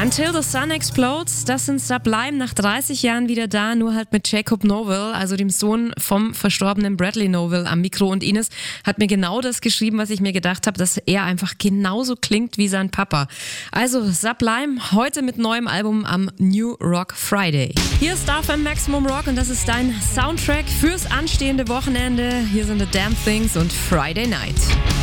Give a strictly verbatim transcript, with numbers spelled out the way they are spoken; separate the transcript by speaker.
Speaker 1: Until the Sun Explodes, das sind Sublime, nach dreißig Jahren wieder da, nur halt mit Jacob Novell, also dem Sohn vom verstorbenen Bradley Novell am Mikro. Und Ines hat mir genau das geschrieben, was ich mir gedacht habe, dass er einfach genauso klingt wie sein Papa. Also Sublime, heute mit neuem Album am New Rock Friday. Hier ist Star F M Maximum Rock und das ist dein Soundtrack fürs anstehende Wochenende. Hier sind The Damn Things und Friday Night.